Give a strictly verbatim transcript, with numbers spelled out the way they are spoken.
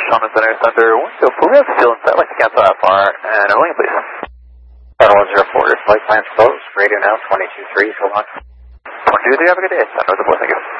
Shaman Center, Center, Winfield, Puma, still in sight, like to cancel that far, and everything, please. Center one zero four, your flight plan's closed, radio now twenty-two three, so long. twenty-two three, have a good day, Center, the boy, thank you.